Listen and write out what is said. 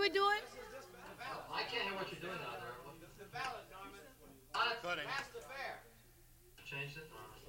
we doing? I can't hear what you're doing out there. The ballot, Norman. Cutting. Pass the fair. Changed it?